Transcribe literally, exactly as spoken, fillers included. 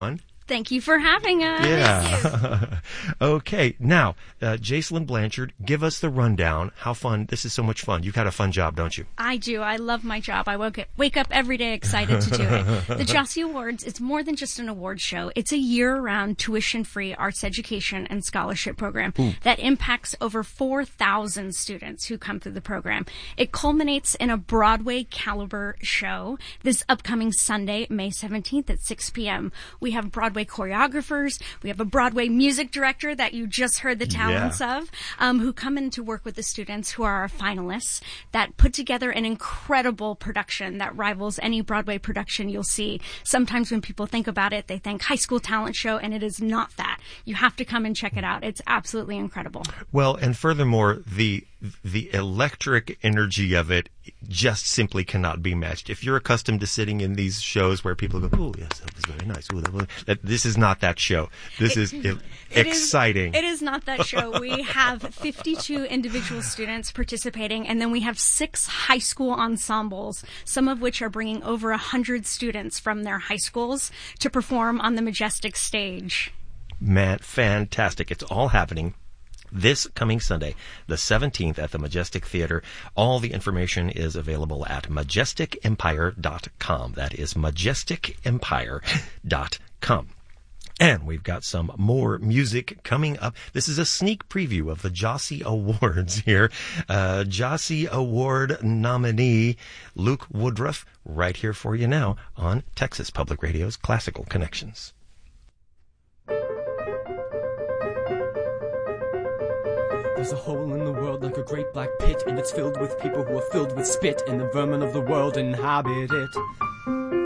Thank you for having us. Yeah. Okay. Now, uh, Jacelyn Blanchard, give us the rundown. How fun. This is so much fun. You've got a fun job, don't you? I do. I love my job. I wake up, wake up every day excited to do it. The Jossie Awards, it's more than just an award show. It's a year-round tuition-free arts education and scholarship program Ooh. that impacts over four thousand students who come through the program. It culminates in a Broadway caliber show this upcoming Sunday, May seventeenth at six p.m. We have Broadway choreographers. We have a Broadway music director that you just heard the talents yeah. of, um, who come in to work with the students who are our finalists that put together an incredible production that rivals any Broadway production you'll see. Sometimes when people think about it, they think high school talent show, and it is not that. You have to come and check it out. It's absolutely incredible. Well, and furthermore, the the electric energy of it just simply cannot be matched. If you're accustomed to sitting in these shows where people go, oh, yes, that was very nice. Ooh, that was, that, this is not that show. This it, is it, exciting. Is, it is not that show. We have fifty-two individual students participating, and then we have six high school ensembles, some of which are bringing over one hundred students from their high schools to perform on the Majestic stage. Man, fantastic. It's all happening this coming Sunday, the seventeenth, at the Majestic Theater. All the information is available at majestic empire dot com. That is majestic empire dot com. And we've got some more music coming up. This is a sneak preview of the Jossie Awards here. Uh, Jossie Award nominee Luke Woodruff, right here for you now on Texas Public Radio's Classical Connections. There's a hole in the world like a great black pit, and it's filled with people who are filled with spit, and the vermin of the world inhabit it.